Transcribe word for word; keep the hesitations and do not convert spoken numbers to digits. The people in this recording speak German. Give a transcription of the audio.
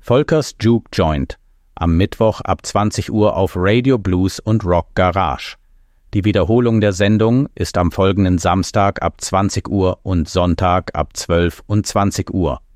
Volkers Juke Joint, am Mittwoch ab zwanzig Uhr auf Radio Blues und Rock Garage. Die Wiederholung der Sendung ist am folgenden Samstag ab zwanzig Uhr und Sonntag ab zwölf und zwanzig Uhr.